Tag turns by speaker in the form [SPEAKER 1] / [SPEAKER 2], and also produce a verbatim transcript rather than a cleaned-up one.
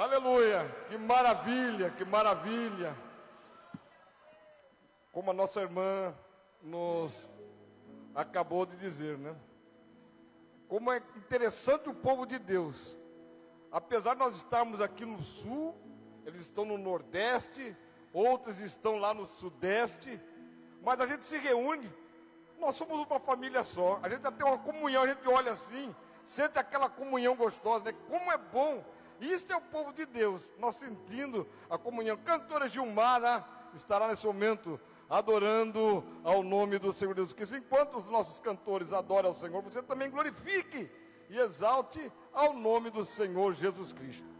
[SPEAKER 1] Aleluia, que maravilha, que maravilha. Como a nossa irmã nos acabou de dizer, né? Como é interessante o povo de Deus. Apesar de nós estarmos aqui no sul, eles estão no nordeste, outros estão lá no sudeste, mas a gente se reúne, nós somos uma família só, a gente já tem uma comunhão, a gente olha assim, sente aquela comunhão gostosa, né? Como é bom. Isto é o povo de Deus, nós sentindo a comunhão. Cantora Gilmara estará nesse momento adorando ao nome do Senhor Jesus Cristo. Enquanto os nossos cantores adoram ao Senhor, você também glorifique e exalte ao nome do Senhor Jesus Cristo.